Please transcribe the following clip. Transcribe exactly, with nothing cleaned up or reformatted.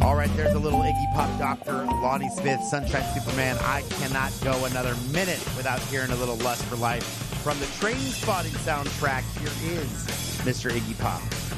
All right, there's a little Iggy Pop Doctor, Lonnie Smith, Sunshine Superman. I cannot go another minute without hearing a little Lust for Life. From the Train Spotting soundtrack, here is Mister Iggy Pop.